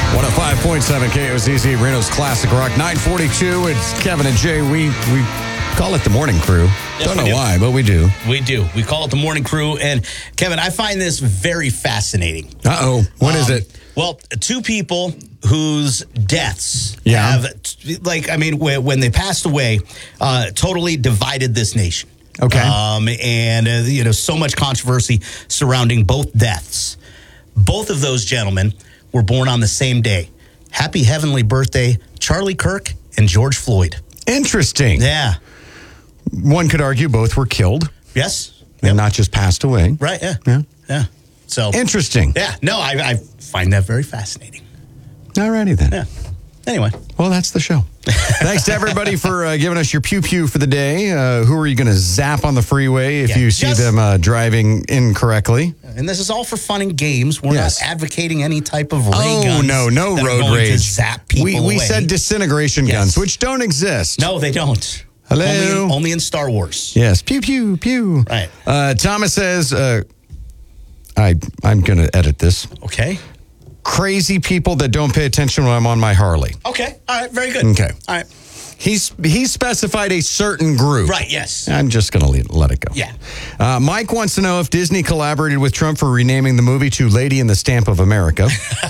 105.7 KOZZ, Reno's Classic Rock. 942, it's Kevin and Jay. We call it the morning crew. Yes, Don't know why, but we do. We do. We call it the morning crew. And Kevin, I find this very fascinating. Uh-oh. What is it? Well, two people whose deaths have, when they passed away, totally divided this nation. Okay. And so much controversy surrounding both deaths. Both of those gentlemen were born on the same day. Happy heavenly birthday, Charlie Kirk and George Floyd. Interesting. Yeah. One could argue both were killed. Yes. And not just passed away. Right, yeah. So interesting. Yeah, no, I find that very fascinating. Alrighty then. Yeah. Anyway. Well, that's the show. Thanks to everybody for giving us your pew-pew for the day. Who are you going to zap on the freeway if you see them driving incorrectly? And this is all for fun and games. We're not advocating any type of ray guns. No road rage. To zap people we said disintegration guns, which don't exist. No, they don't. Hello? Only in Star Wars. Yes. Pew, pew, pew. Right. Thomas says, I'm going to edit this. Okay. Crazy people that don't pay attention when I'm on my Harley. Okay. All right. Very good. Okay. All right. He specified a certain group. Right, yes. I'm just going to let it go. Yeah. Mike wants to know if Disney collaborated with Trump for renaming the movie to Lady in the Stamp of America.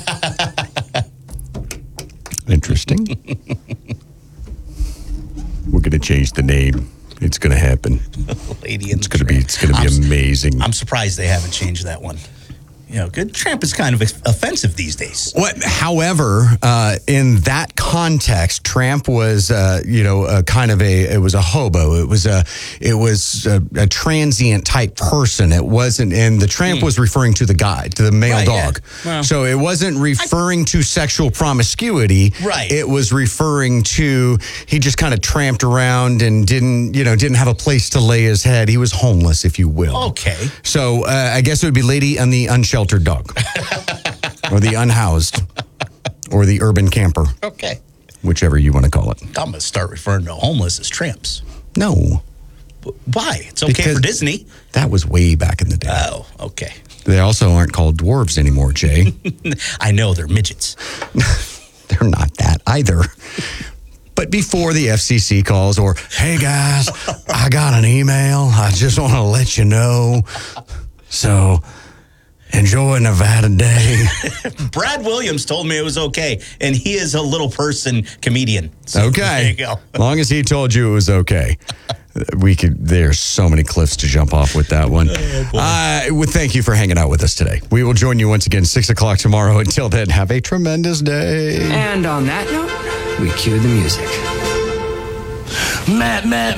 Interesting. We're going to change the name. It's going to happen. Lady in It's going to be amazing. I'm surprised they haven't changed that one. Good. Tramp is kind of offensive these days. However, in that context, Tramp was, it was a hobo. It was a transient type person. It wasn't, and the Tramp was referring to the guy, to the male dog. Yeah. Well, so it wasn't referring to sexual promiscuity. Right. It was referring to, he just kind of tramped around and didn't have a place to lay his head. He was homeless, if you will. Okay. So I guess it would be Lady and the Unsheltered Dog, or the unhoused, or the urban camper. Okay. Whichever you want to call it. I'm going to start referring to homeless as tramps. No. Why? It's okay for Disney. That was way back in the day. Oh, okay. They also aren't called dwarves anymore, Jay. I know, they're midgets. They're not that either. But before the FCC calls or, hey guys, I got an email. I just want to let you know. So enjoy Nevada Day. Brad Williams told me it was okay, and he is a little person comedian. So okay. There you go. As long as he told you it was okay. There's so many cliffs to jump off with that one. Thank you for hanging out with us today. We will join you once again 6 o'clock tomorrow. Until then, have a tremendous day. And on that note, we cue the music. Matt. Matt.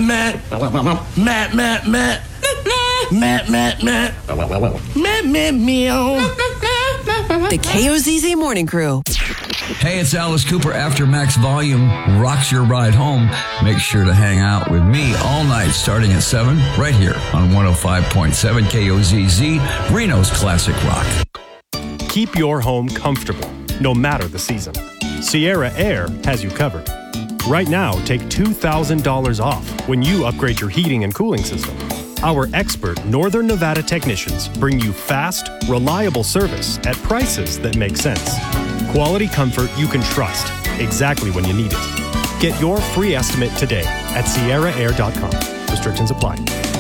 The KOZZ Morning Crew. Hey, it's Alice Cooper. After Max Volume rocks your ride home, make sure to hang out with me all night starting at 7 right here on 105.7 KOZZ, Reno's Classic Rock. Keep your home comfortable, no matter the season. Sierra Air has you covered. Right now, take $2,000 off when you upgrade your heating and cooling system. Our expert Northern Nevada technicians bring you fast, reliable service at prices that make sense. Quality comfort you can trust exactly when you need it. Get your free estimate today at sierraair.com. Restrictions apply.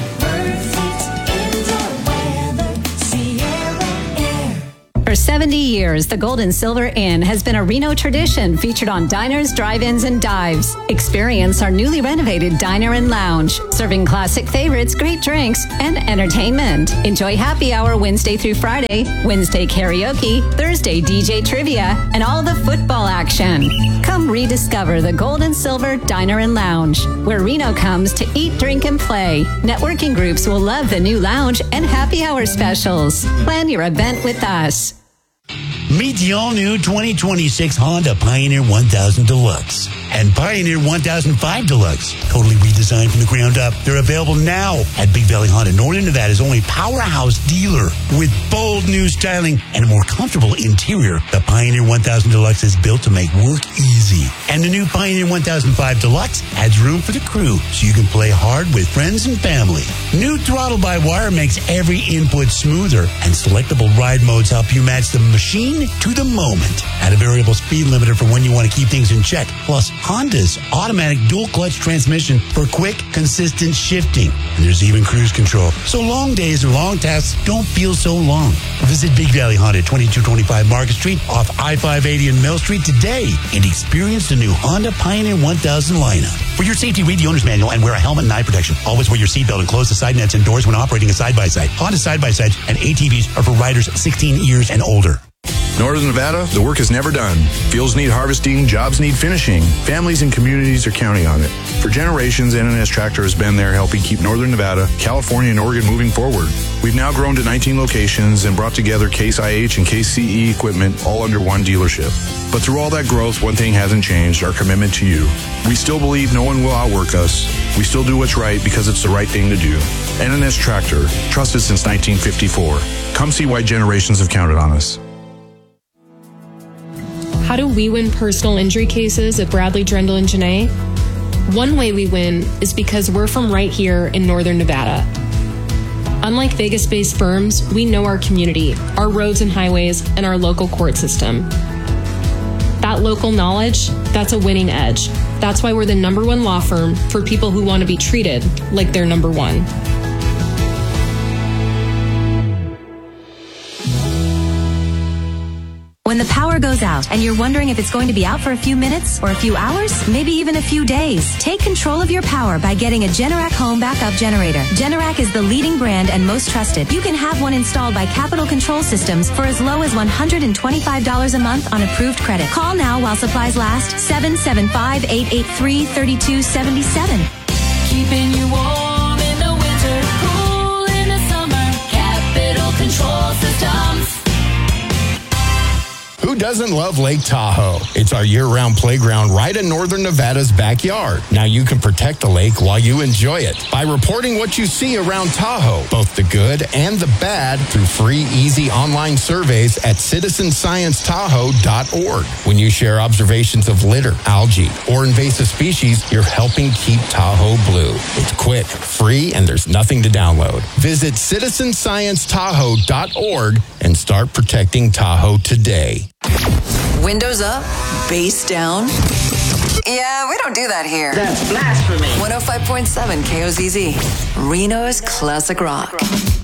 For 70 years, the Gold and Silver Inn has been a Reno tradition featured on diners, drive-ins, and dives. Experience our newly renovated diner and lounge, serving classic favorites, great drinks, and entertainment. Enjoy happy hour Wednesday through Friday, Wednesday karaoke, Thursday DJ trivia, and all the football action. Come rediscover the Gold and Silver Diner and Lounge, where Reno comes to eat, drink, and play. Networking groups will love the new lounge and happy hour specials. Plan your event with us. Meet the all-new 2026 Honda Pioneer 1000 Deluxe and Pioneer 1005 Deluxe. Totally redesigned from the ground up. They're available now at Big Valley Honda, Northern Nevada's only powerhouse dealer. With bold new styling and a more comfortable interior, the Pioneer 1000 Deluxe is built to make work easy. And the new Pioneer 1005 Deluxe adds room for the crew so you can play hard with friends and family. New throttle by wire makes every input smoother, and selectable ride modes help you match the machine in to the moment. Add a variable speed limiter for when you want to keep things in check. Plus, Honda's automatic dual-clutch transmission for quick, consistent shifting. And there's even cruise control. So long days or long tasks don't feel so long. Visit Big Valley Honda at 2225 Market Street off I-580 and Mill Street today and experience the new Honda Pioneer 1000 lineup. For your safety, read the owner's manual and wear a helmet and eye protection. Always wear your seatbelt and close the side nets and doors when operating a side-by-side. Honda side-by-sides and ATVs are for riders 16 years and older. Northern Nevada, the work is never done. Fields need harvesting, jobs need finishing. Families and communities are counting on it. For generations, NNS Tractor has been there helping keep Northern Nevada, California, and Oregon moving forward. We've now grown to 19 locations and brought together Case IH and Case CE equipment all under one dealership. But through all that growth, one thing hasn't changed, our commitment to you. We still believe no one will outwork us. We still do what's right because it's the right thing to do. NNS Tractor, trusted since 1954. Come see why generations have counted on us. How do we win personal injury cases at Bradley, Drendel, and Janae? One way we win is because we're from right here in Northern Nevada. Unlike Vegas-based firms, we know our community, our roads and highways, and our local court system. That local knowledge, that's a winning edge. That's why we're the #1 law firm for people who want to be treated like they're #1. When the power goes out and you're wondering if it's going to be out for a few minutes or a few hours, maybe even a few days, take control of your power by getting a Generac home backup generator. Generac is the leading brand and most trusted. You can have one installed by Capital Control Systems for as low as $125 a month on approved credit. Call now while supplies last. 775-883-3277. Keeping you warm in the winter, cool in the summer. Capital Control Systems. Who doesn't love Lake Tahoe? It's our year-round playground right in Northern Nevada's backyard. Now you can protect the lake while you enjoy it by reporting what you see around Tahoe, both the good and the bad, through free, easy online surveys at citizensciencetahoe.org. When you share observations of litter, algae, or invasive species, you're helping keep Tahoe blue. It's quick, free, and there's nothing to download. Visit citizensciencetahoe.org and start protecting Tahoe today. Windows up, bass down. Yeah, we don't do that here. That's blasphemy. 105.7 KOZZ, Reno's Classic Rock.